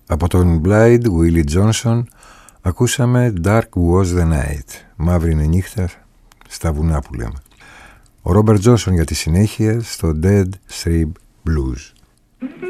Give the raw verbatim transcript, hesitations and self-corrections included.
Από τον Blind Willie Johnson ακούσαμε Dark Was the Night, μαύρη είναι η νύχτα στα βουνά που λέμε. Ο Ρόμπερτ Τζόνσον για τη συνέχεια στο Dead Strip Blues.